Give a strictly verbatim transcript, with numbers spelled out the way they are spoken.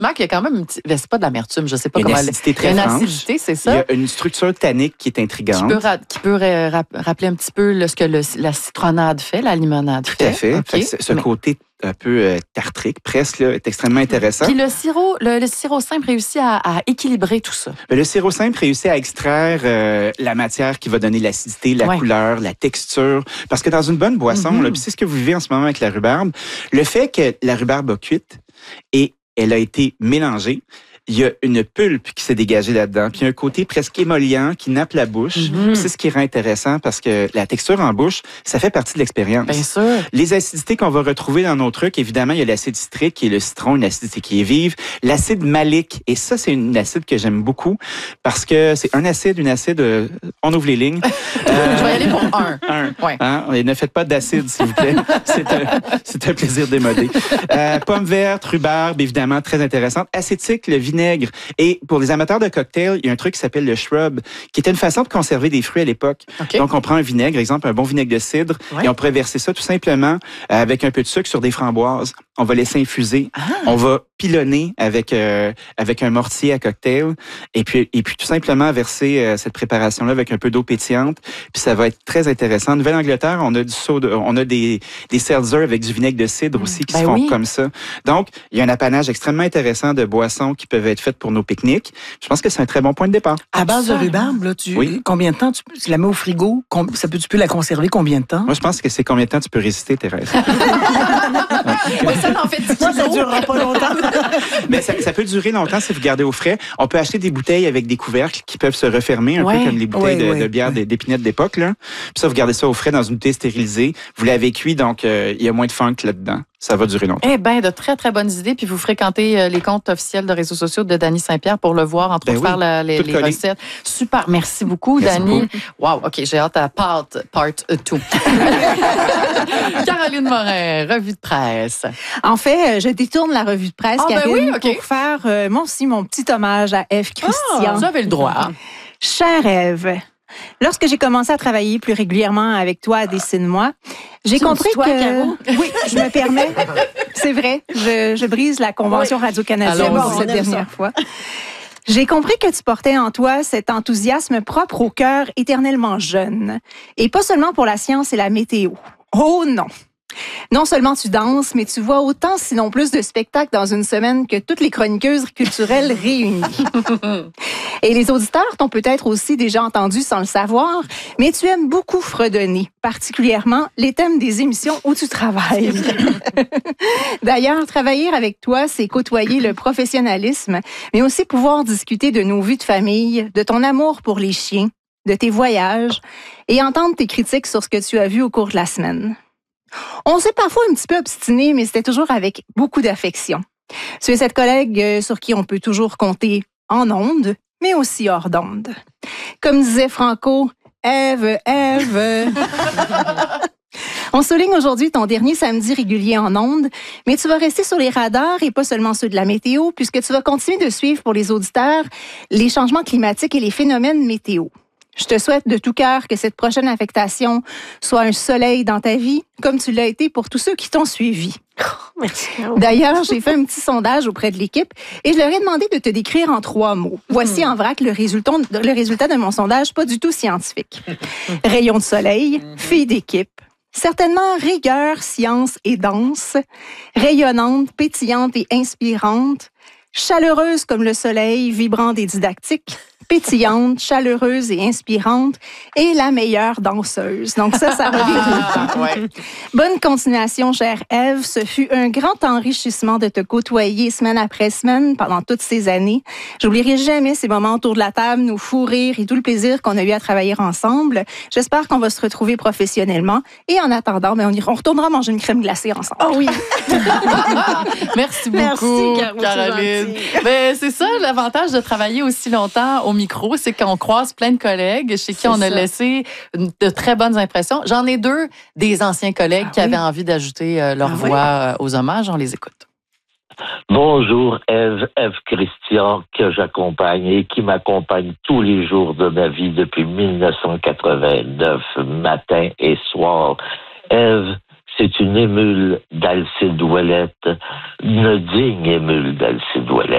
Marc, il y a quand même une petite... C'est pas de l'amertume, je sais pas il y a comment... Une acidité très il y a une franche. acidité, c'est ça. Il y a une structure tannique qui est intrigante. Qui peut, ra... qui peut ra... rappeler un petit peu là, ce que le... la citronnade fait, la limonade Tout fait. à fait. Okay. fait ce Mais... côté un peu euh, tartrique, presque, là, est extrêmement intéressant. Puis le sirop, le, le sirop simple réussit à, à équilibrer tout ça. Mais le sirop simple réussit à extraire euh, la matière qui va donner l'acidité, la ouais. couleur, la texture. Parce que dans une bonne boisson, mm-hmm. là, puis c'est ce que vous vivez en ce moment avec la rhubarbe, le fait que la rhubarbe a cuite et elle a été mélangée, il y a une pulpe qui s'est dégagée là-dedans, puis il y a un côté presque émollient qui nappe la bouche. Mm-hmm. C'est ce qui rend intéressant parce que la texture en bouche, ça fait partie de l'expérience. Bien sûr. Les acidités qu'on va retrouver dans nos trucs, évidemment, il y a l'acide citrique qui est le citron, une acidité qui est vive. L'acide malique, et ça, c'est une acide que j'aime beaucoup parce que c'est un acide, une acide, euh, on ouvre les lignes. Euh, Je vais y aller pour un. Un. Ouais. Hein? Et ne faites pas d'acide, s'il vous plaît. C'est un, c'est un plaisir démodé. Euh, pomme verte, rhubarbe, évidemment, très intéressante. Acétique, le vinaigre. Et pour les amateurs de cocktails, il y a un truc qui s'appelle le shrub, qui était une façon de conserver des fruits à l'époque. Okay. Donc, on prend un vinaigre, exemple, un bon vinaigre de cidre, ouais. et on pourrait verser ça tout simplement euh, avec un peu de sucre sur des framboises. On va laisser infuser. Ah. On va pilonner avec euh, avec un mortier à cocktail et puis et puis tout simplement verser euh, cette préparation-là avec un peu d'eau pétillante. Puis ça va être très intéressant. En Nouvelle-Angleterre, on a du soda, on a des des seltzers avec du vinaigre de cidre mmh. aussi qui ben se font oui. comme ça. Donc, il y a un apanage extrêmement intéressant de boissons qui peuvent être faites pour nos pique-niques. Je pense que c'est un très bon point de départ. À base de rhubarbe, là, tu oui. combien de temps tu, tu la mets au frigo? Ça peut, tu peux la conserver combien de temps? Moi, je pense que c'est combien de temps tu peux résister, Thérèse. ouais, ça, en fait, moi, ça durera pas longtemps. Mais ça, ça peut durer longtemps si vous gardez au frais. On peut acheter des bouteilles avec des couvercles qui peuvent se refermer, un ouais. peu comme les bouteilles ouais, de, ouais, de bière ouais. d'épinette d'époque. Là. Puis ça, vous gardez ça au frais dans une bouteille stérilisée. Vous l'avez cuit, donc euh, il y a moins de funk là-dedans. Ça va durer longtemps. Eh bien, de très, très bonnes idées. Puis vous fréquentez les comptes officiels de réseaux sociaux de Dany Saint-Pierre pour le voir, entre autres, ben oui, faire la, les, les recettes. Super. Merci beaucoup, Merci Dany. Wow, OK, j'ai hâte à part, part deux. Caroline Morin, revue de presse. En fait, je détourne la revue de presse, ah, Karine, ben oui, okay. pour faire, euh, moi aussi, mon petit hommage à Ève Christian. Ah, vous avez le droit. Chère Ève, lorsque j'ai commencé à travailler plus régulièrement avec toi à Dessine-moi, j'ai tu compris toi, que... Caro? Oui, je me permets. C'est vrai, je, je brise la convention oui. Radio-Canadienne bon, cette dernière ça. fois. J'ai compris que tu portais en toi cet enthousiasme propre au cœur éternellement jeune. Et pas seulement pour la science et la météo. Oh non! Non seulement tu danses, mais tu vois autant, sinon plus, de spectacles dans une semaine que toutes les chroniqueuses culturelles réunies. Et les auditeurs t'ont peut-être aussi déjà entendu sans le savoir, mais tu aimes beaucoup fredonner, particulièrement les thèmes des émissions où tu travailles. D'ailleurs, travailler avec toi, c'est côtoyer le professionnalisme, mais aussi pouvoir discuter de nos vies de famille, de ton amour pour les chiens, de tes voyages et entendre tes critiques sur ce que tu as vu au cours de la semaine. On s'est parfois un petit peu obstiné, mais c'était toujours avec beaucoup d'affection. Tu es cette collègue sur qui on peut toujours compter en ondes, mais aussi hors d'ondes. Comme disait Franco, Ève, Ève. On souligne aujourd'hui ton dernier samedi régulier en ondes, mais tu vas rester sur les radars et pas seulement ceux de la météo, puisque tu vas continuer de suivre pour les auditeurs les changements climatiques et les phénomènes météo. Je te souhaite de tout cœur que cette prochaine affectation soit un soleil dans ta vie, comme tu l'as été pour tous ceux qui t'ont suivi. Oh, merci. D'ailleurs, j'ai fait un petit sondage auprès de l'équipe et je leur ai demandé de te décrire en trois mots. Voici en vrac le résultat, le résultat de mon sondage, pas du tout scientifique. Rayon de soleil, fille d'équipe, certainement rigueur, science et danse, rayonnante, pétillante et inspirante, chaleureuse comme le soleil, vibrante et didactique, pétillante, chaleureuse et inspirante, et la meilleure danseuse. Donc ça, ça revient tout le temps. Ouais. Bonne continuation, chère Ève. Ce fut un grand enrichissement de te côtoyer semaine après semaine pendant toutes ces années. J'oublierai jamais ces moments autour de la table, nos fous rires et tout le plaisir qu'on a eu à travailler ensemble. J'espère qu'on va se retrouver professionnellement. Et en attendant, ben, on, ira, on retournera manger une crème glacée ensemble. Oh oui! Merci beaucoup, Merci, Caroline. Ben, c'est ça, l'avantage de travailler aussi longtemps au micro, c'est qu'on croise plein de collègues chez qui c'est on a ça. laissé de très bonnes impressions. J'en ai deux des anciens collègues ah, qui oui. avaient envie d'ajouter euh, leur ah, voix oui. aux hommages. On les écoute. Bonjour, Ève, Ève Christian, que j'accompagne et qui m'accompagne tous les jours de ma vie depuis dix-neuf cent quatre-vingt-neuf, matin et soir. Ève, c'est une émule d'Alcide Ouellette, une digne émule d'Alcide Ouellette.